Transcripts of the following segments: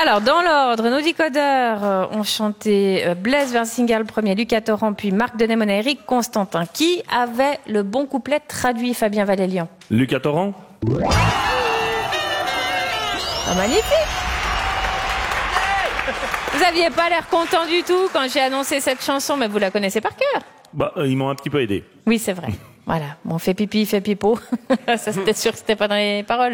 Alors, dans l'ordre, nos décodeurs ont chanté Blaise Versinga le premier, Lucas Torrent, puis Marc Denemone et Eric Constantin. Qui avait le bon couplet traduit, Fabien Valélian? Lucas Torrent. Ah, magnifique! Vous aviez pas l'air content du tout quand j'ai annoncé cette chanson, mais vous la connaissez par cœur. Bah, ils m'ont un petit peu aidé. Oui, c'est vrai. Voilà, bon, fait pipi, fait pipo. Ça, c'était sûr que c'était pas dans les paroles.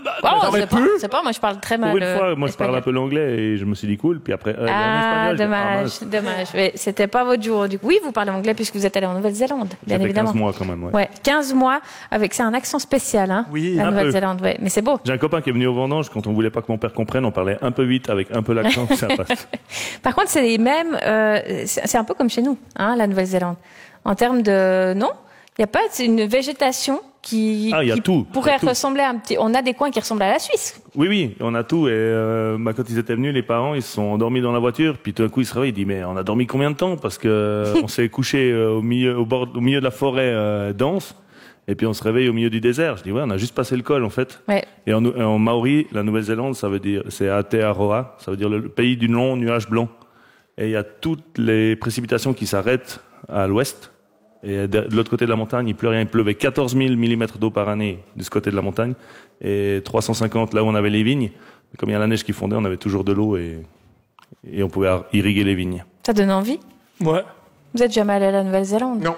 C'est pas, moi je parle très mal. Pour une fois, moi je parle un peu l'anglais et je me suis dit cool, puis après. Dommage. Mais c'était pas votre jour. Du coup, oui, vous parlez anglais puisque vous êtes allé en Nouvelle-Zélande, bien évidemment. 15 mois quand même, ouais. Ouais, 15 mois avec ça, un accent spécial, hein. Oui, la Nouvelle-Zélande, ouais. Mais c'est beau. J'ai un copain qui est venu au vendange quand on voulait pas que mon père comprenne, on parlait un peu vite avec un peu l'accent, ça passe. Par contre, c'est les mêmes, c'est un peu comme chez nous, hein, la Nouvelle-Zélande. En termes de, non? Il n'y a pas une végétation qui pourrait ressembler à un petit... On a des coins qui ressemblent à la Suisse. Oui, on a tout. Et quand ils étaient venus, les parents, ils se sont endormis dans la voiture. Puis tout d'un coup, ils se réveillent. Ils disent, mais on a dormi combien de temps? Parce que on s'est couché au milieu de la forêt dense. Et puis on se réveille au milieu du désert. Je dis, ouais, on a juste passé le col, en fait. Ouais. Et en maori, la Nouvelle-Zélande, ça veut dire, c'est Aotearoa. Ça veut dire le pays du long nuage blanc. Et il y a toutes les précipitations qui s'arrêtent à l'ouest. Et de l'autre côté de la montagne, il pleut rien. Il pleuvait 14 000 mm d'eau par année de ce côté de la montagne et 350 là où on avait les vignes. Comme il y a la neige qui fondait, on avait toujours de l'eau et on pouvait irriguer les vignes. Ça donne envie? Ouais. Vous êtes jamais allé à la Nouvelle-Zélande? Non.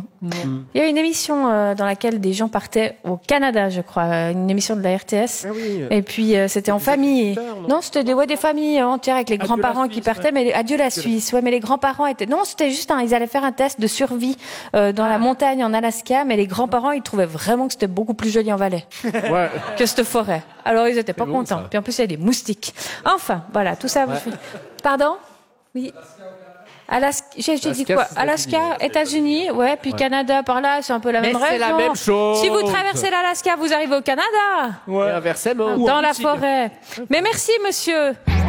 Il y a une émission dans laquelle des gens partaient au Canada, je crois, une émission de la RTS. Ah oui. Et puis c'était en famille. Non, c'était des familles entières avec les grands-parents qui partaient, mais adieu la Suisse. Ouais, mais les grands-parents étaient. Non, c'était juste ils allaient faire un test de survie dans la montagne en Alaska, mais les grands-parents ils trouvaient vraiment que c'était beaucoup plus joli en Valais que cette forêt. Alors ils étaient pas contents. Puis en plus il y a des moustiques. Enfin, voilà, tout ça. Pardon? Oui. Alaska, j'ai dit quoi? Alaska, États-Unis, ouais, puis Canada par là, c'est un peu la même région. C'est la même chose. Si vous traversez l'Alaska, vous arrivez au Canada. Ouais, inversement. Dans la forêt. Mais merci, monsieur.